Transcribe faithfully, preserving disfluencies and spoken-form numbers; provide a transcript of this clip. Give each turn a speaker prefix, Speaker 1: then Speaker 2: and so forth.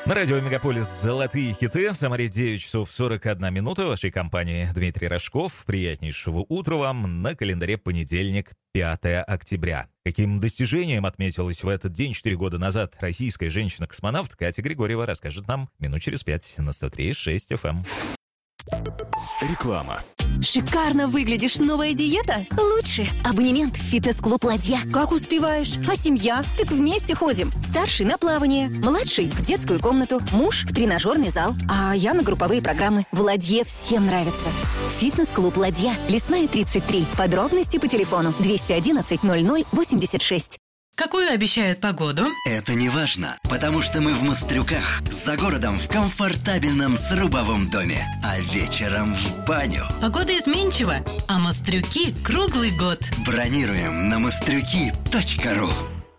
Speaker 1: На радио «Мегаполис» «Золотые хиты». В Самаре девять часов сорок одна минута. В вашей компании Дмитрий Рожков. Приятнейшего утра вам. На календаре понедельник, пятое октября. Каким достижением отметилась в этот день четыре года назад российская женщина-космонавт Катя Григорьева, расскажет нам минут через пять на сто три и шесть эф эм.
Speaker 2: Реклама.
Speaker 3: Шикарно выглядишь. Новая диета? Лучше. Абонемент в фитнес-клуб «Ладья». Как успеваешь? А семья? Так вместе ходим. Старший на плавание, младший в детскую комнату, муж в тренажерный зал, а я на групповые программы. В «Ладье» всем нравится. Фитнес-клуб «Ладья». Лесная, тридцать три. Подробности по телефону двести одиннадцать ноль ноль восемьдесят шесть.
Speaker 4: Какую обещают погоду?
Speaker 5: Это не важно, потому что мы в Мострюках, за городом в комфортабельном срубовом доме, а вечером в баню.
Speaker 4: Погода изменчива, а Мострюки круглый год.
Speaker 5: Бронируем на мострюки точка ру.